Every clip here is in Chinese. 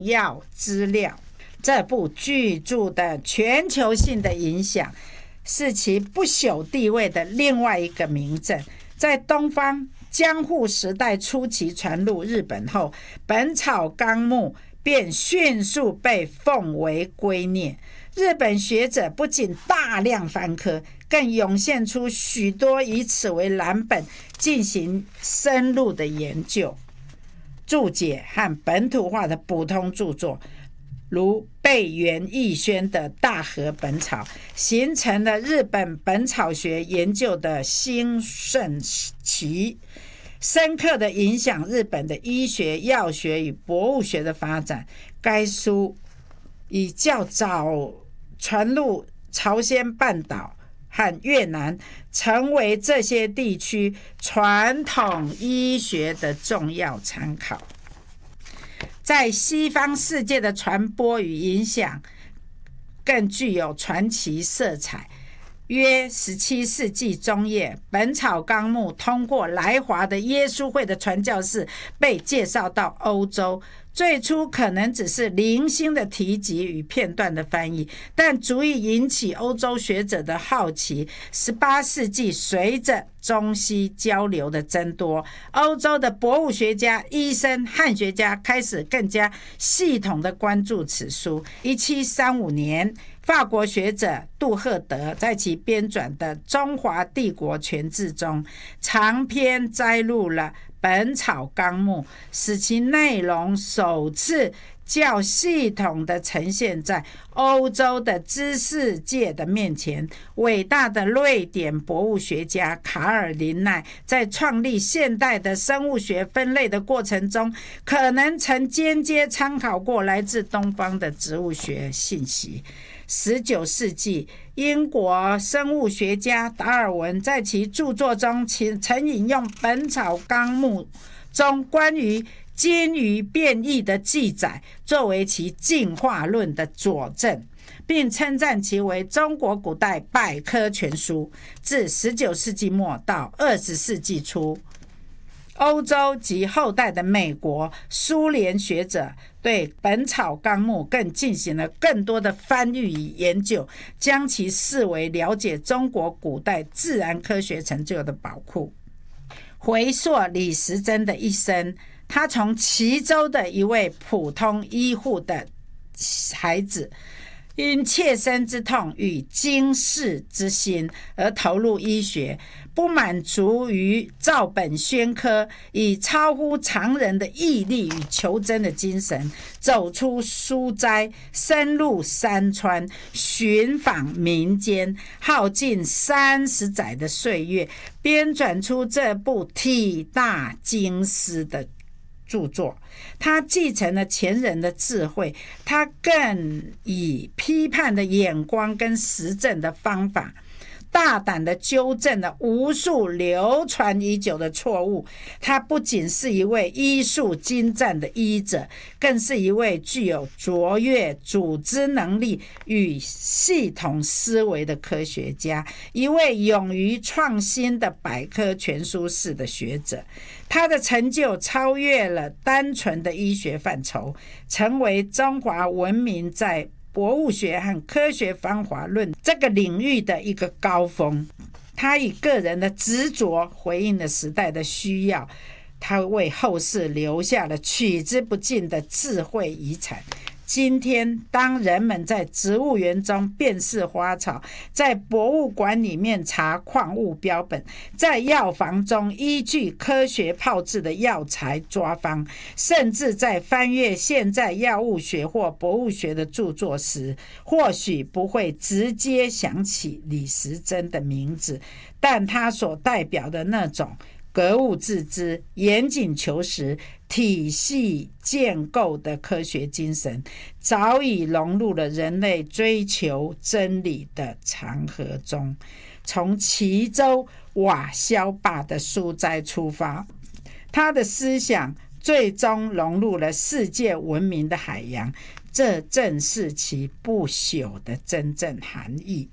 要资料。这部巨著的全球性的影响，是其不朽地位的另外一个明证。在东方江户时代初期传入日本后，《本草纲目》便迅速被奉为圭臬。日本学者不仅大量翻刻，更涌现出许多以此为蓝本进行深入的研究、注解和本土化的补充著作，如贝原义宣的《大和本草》，形成了日本本草学研究的兴盛期，深刻地影响日本的医学、药学与博物学的发展。该书以较早传入朝鲜半岛和越南，成为这些地区传统医学的重要参考。在西方世界的传播与影响更具有传奇色彩。约17世纪中叶，《本草纲目》通过来华的耶稣会的传教士被介绍到欧洲。最初可能只是零星的提及与片段的翻译，但足以引起欧洲学者的好奇。18世纪，随着中西交流的增多，欧洲的博物学家、医生、汉学家开始更加系统地关注此书。1735年，法国学者杜赫德在其编纂的《中华帝国全志》中，长篇摘录了本草纲目，使其内容首次较系统地呈现在欧洲的知识界的面前。伟大的瑞典博物学家卡尔林奈在创立现代的生物学分类的过程中，可能曾间接参考过来自东方的植物学信息。19世纪，英国生物学家达尔文在其著作中曾引用《本草纲目》中关于鲸鱼变异的记载，作为其进化论的佐证，并称赞其为中国古代百科全书。自19世纪末到20世纪初，欧洲及后代的美国、苏联学者对《本草纲目》更进行了更多的翻译与研究，将其视为了解中国古代自然科学成就的宝库。回溯李时珍的一生，他从齐州的一位普通医护的孩子，因切身之痛与经世之心而投入医学，不满足于照本宣科，以超乎常人的毅力与求真的精神，走出书斋，深入山川，寻访民间，耗尽30载的岁月，编纂出这部体大经师的著作。他继承了前人的智慧，他更以批判的眼光跟实证的方法，大胆地纠正了无数流传已久的错误。他不仅是一位医术精湛的医者，更是一位具有卓越组织能力与系统思维的科学家，一位勇于创新的百科全书式的学者。他的成就超越了单纯的医学范畴，成为中华文明在博物学和科学方法论这个领域的一个高峰。他以个人的执着回应了时代的需要，他为后世留下了取之不尽的智慧遗产。今天，当人们在植物园中辨识花草，在博物馆里面查矿物标本，在药房中依据科学炮制的药材抓方，甚至在翻阅现在药物学或博物学的著作时，或许不会直接想起李时珍的名字，但他所代表的那种格物致知、严谨求实、体系建构的科学精神，早已融入了人类追求真理的长河中。从齐州瓦萧坝的书斋出发，他的思想最终融入了世界文明的海洋，这正是其不朽的真正含义。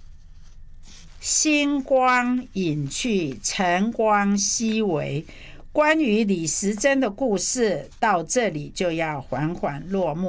星光隐去，晨光熹微。关于李时珍的故事到这里就要缓缓落幕。